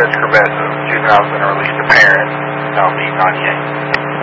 Corvette, juvenile has been released to parent, South 98.